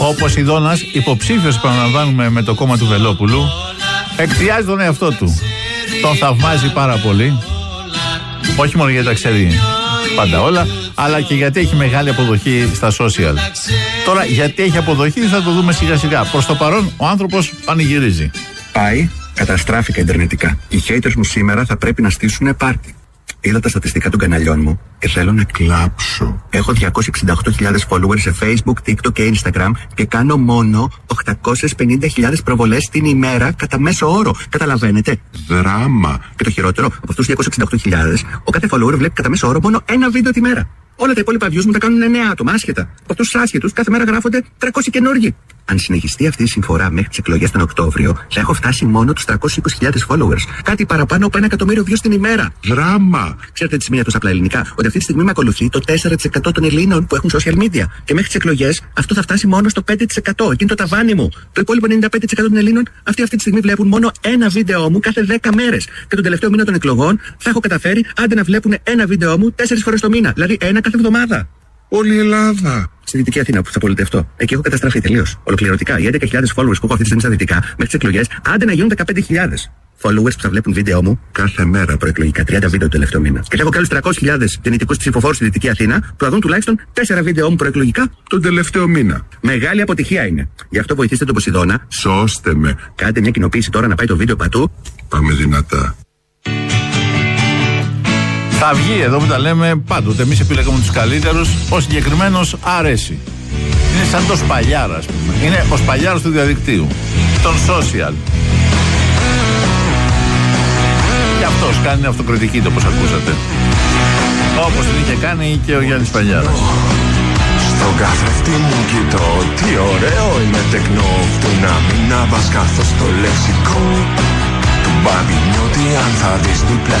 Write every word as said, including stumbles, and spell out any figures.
Ο Ποσειδώνας, υποψήφιος που αναλαμβάνουμε με το κόμμα του Βελόπουλου, εκτιάζει τον εαυτό του. Τον θαυμάζει πάρα πολύ. Όχι μόνο γιατί τα ξέρει πάντα όλα, αλλά και γιατί έχει μεγάλη αποδοχή στα social. Τώρα, γιατί έχει αποδοχή θα το δούμε σιγά σιγά. Προς το παρόν, ο άνθρωπος πανηγυρίζει. Πάει, καταστράφηκα ιντερνετικά. Οι haters μου σήμερα θα πρέπει να στήσουν πάρτι. Είδα τα στατιστικά των καναλιών μου και θέλω να κλάψω. Έχω διακόσιες εξήντα οκτώ χιλιάδες followers σε Facebook, TikTok και Instagram και κάνω μόνο οκτακόσιες πενήντα χιλιάδες προβολές την ημέρα κατά μέσο όρο. Καταλαβαίνετε? Δράμα. Και το χειρότερο, από αυτούς τους διακόσιες εξήντα οκτώ χιλιάδες, ο κάθε follower βλέπει κατά μέσο όρο μόνο ένα βίντεο τη μέρα. Όλα τα υπόλοιπα views μου τα κάνουν εννέα άτομα, άσχετα. Από αυτούς τους άσχετους κάθε μέρα γράφονται τριακόσιοι καινούργοι. Αν συνεχιστεί αυτή η συμφορά μέχρι τις εκλογές τον Οκτώβριο, θα έχω φτάσει μόνο τους τριακόσιες είκοσι χιλιάδες followers. Κάτι παραπάνω από ένα εκατομμύριο views την ημέρα. Δράμα! Ξέρετε τι σημαίνει αυτό στα απλά ελληνικά? Ότι αυτή τη στιγμή με ακολουθεί το τέσσερα τοις εκατό των Ελλήνων που έχουν social media. Και μέχρι τις εκλογές αυτό θα φτάσει μόνο στο πέντε τοις εκατό. Εκείνο το ταβάνι μου. Το υπόλοιπο ενενήντα πέντε τοις εκατό των Ελλήνων αυτοί αυτή τη στιγμή βλέπουν μόνο ένα βίντεο μου κάθε δέκα μέρες. Και τον τελευταίο μήνα των εκλογών θα έχω καταφέρει άντε να βλέπουν ένα βίντεο μου τέσσερις φορές το μήνα. Δηλαδή ένα κάθε εβδομάδα. Όλη η Ελλάδα. Στη Δυτική Αθήνα που θα πολιτευτώ. Εκεί έχω καταστραφεί τελείως. Ολοκληρωτικά. Οι έντεκα χιλιάδες followers που έχω αυτή τη στιγμή στα Δυτικά μέχρι τις εκλογές, άντε να γίνουν δεκαπέντε χιλιάδες. Followers που θα βλέπουν βίντεο μου κάθε μέρα προεκλογικά, τριάντα βίντεο το τελευταίο μήνα. Και θα έχω και άλλους τριακόσιες χιλιάδες δυνητικούς ψηφοφόρους στη Δυτική Αθήνα που θα δουν τουλάχιστον τέσσερα βίντεο μου προεκλογικά τον τελευταίο μήνα. Μεγάλη αποτυχία είναι. Γι' αυτό βοηθήστε τον Ποσειδώνα. Σώστε με. Κάντε μια κοινοποίηση τώρα να πάει το βίντεο πατού. Πάμε δυνατά. Θα βγει εδώ που τα λέμε πάντοτε. Εμείς επιλέγουμε τους καλύτερους. Ο συγκεκριμένος αρέσει. Είναι σαν το Σπαλιάρα, ας πούμε. Είναι ο Σπαλιάρας του διαδικτύου. Των social. Και αυτός κάνει αυτοκριτική, το όπως ακούσατε. Όπως την είχε κάνει και ο Γιάννης Σπαλιάρας. Στον καθρέφτη μου κοιτώ, τι ωραίο είναι τεκνό. Που να μην αβασκάθω στο λεξικό του μπαμπινιώτη. Αν θα δεις δίπλα